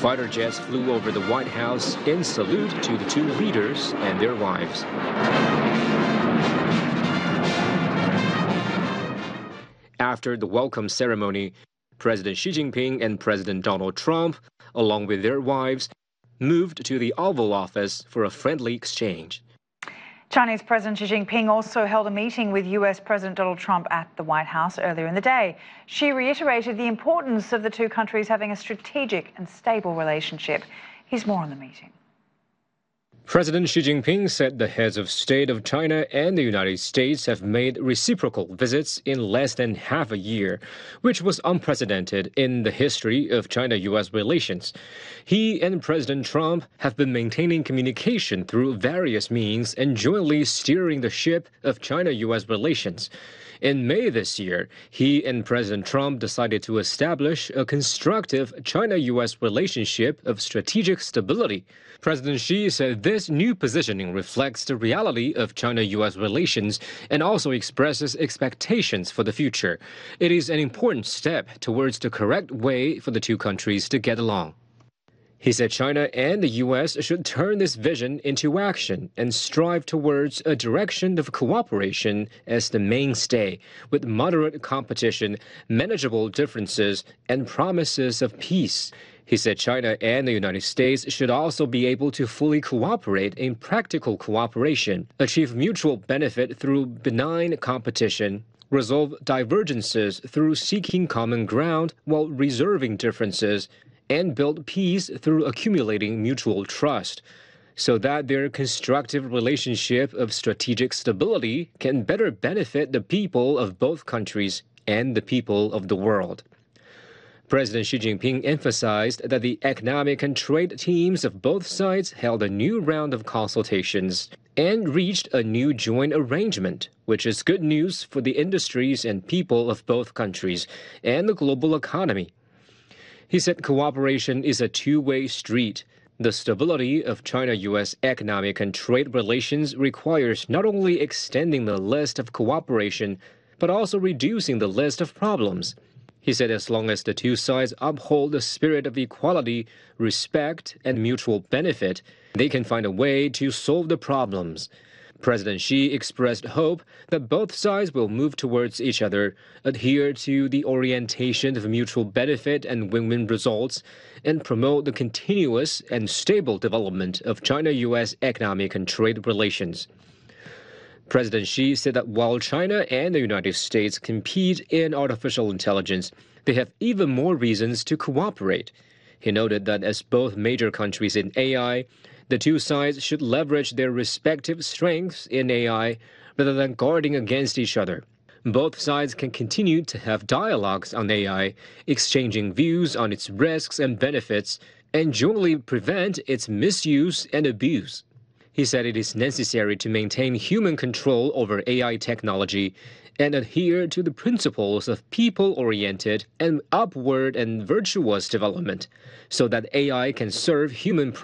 Fighter jets flew over the White House in salute to the two leaders and their wives. After the welcome ceremony, President Xi Jinping and President Donald Trump, along with their wives, moved to the Oval Office for a friendly exchange. Chinese President Xi Jinping also held a meeting with US President Donald Trump at the White House earlier in the day. Xi reiterated the importance of the two countries having a strategic and stable relationship. Here's more on the meeting. President Xi Jinping said the heads of state of China and the United States have made reciprocal visits in less than half a year, which was unprecedented in the history of China-U.S. relations. He and President Trump have been maintaining communication through various means and jointly steering the ship of China-U.S. relations. In May this year, he and President Trump decided to establish a constructive China-U.S. relationship of strategic stability. President Xi said this new positioning reflects the reality of China-U.S. relations and also expresses expectations for the future. It is an important step towards the correct way for the two countries to get along. He said China and the U.S. should turn this vision into action and strive towards a direction of cooperation as the mainstay, with moderate competition, manageable differences, and promises of peace. He said China and the United States should also be able to fully cooperate in practical cooperation, achieve mutual benefit through benign competition, resolve divergences through seeking common ground while reserving differences, and build peace through accumulating mutual trust, so that their constructive relationship of strategic stability can better benefit the people of both countries and the people of the world. President Xi Jinping emphasized that the economic and trade teams of both sides held a new round of consultations and reached a new joint arrangement, which is good news for the industries and people of both countries and the global economy. He said cooperation is a two-way street. The stability of China-U.S. economic and trade relations requires not only extending the list of cooperation, but also reducing the list of problems. He said as long as the two sides uphold the spirit of equality, respect, and mutual benefit, they can find a way to solve the problems. President Xi expressed hope that both sides will move towards each other, adhere to the orientation of mutual benefit and win-win results, and promote the continuous and stable development of China-U.S. economic and trade relations. President Xi said that while China and the United States compete in artificial intelligence, they have even more reasons to cooperate. He noted that as both major countries in AI, the two sides should leverage their respective strengths in AI rather than guarding against each other. Both sides can continue to have dialogues on AI, exchanging views on its risks and benefits, and jointly prevent its misuse and abuse. He said it is necessary to maintain human control over AI technology and adhere to the principles of people-oriented and upward and virtuous development so that AI can serve human